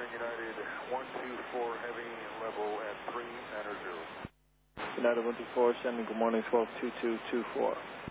United 124 heavy level at 390. United 124, sending good morning, 122224.